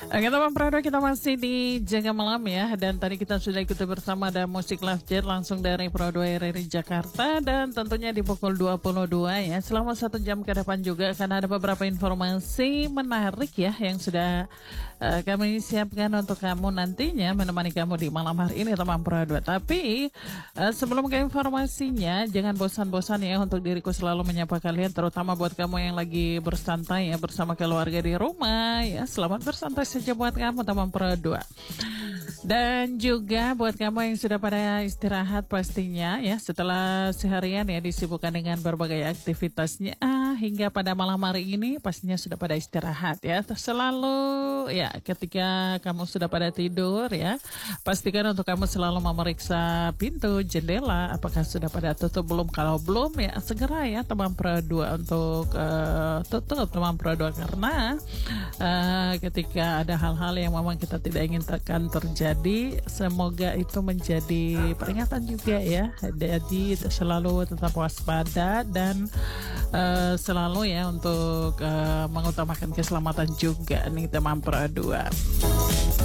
Oke teman Prado, kita masih di Jaga Malam ya. Dan tadi kita sudah ikuti bersama ada musik live jet langsung dari Prado RRI Jakarta. Dan tentunya di pukul 22 ya. Selama 1 jam ke depan juga akan ada beberapa informasi menarik ya yang sudah kami siapkan untuk kamu nantinya menemani kamu di malam hari ini teman Prado. Tapi sebelum ke informasinya, jangan bosan-bosan ya untuk diriku selalu menyapa kalian, terutama buat kamu yang lagi bersantai ya bersama keluarga di rumah ya. Selamat bersantai saja buat kamu teman Prado. Dan juga buat kamu yang sudah pada istirahat pastinya ya, setelah seharian ya disibukkan dengan berbagai aktivitasnya hingga pada malam hari ini pastinya sudah pada istirahat ya. Selalu ya ketika kamu sudah pada tidur ya, pastikan untuk kamu selalu memeriksa pintu, jendela apakah sudah pada tutup belum. Kalau belum ya segera ya teman Prado untuk tutup teman Prado, karena ketika ada hal-hal yang memang kita tidak ingin akan terjadi, semoga itu menjadi peringatan juga ya. Jadi selalu tetap waspada dan selalu ya untuk mengutamakan keselamatan juga nih teman Prado.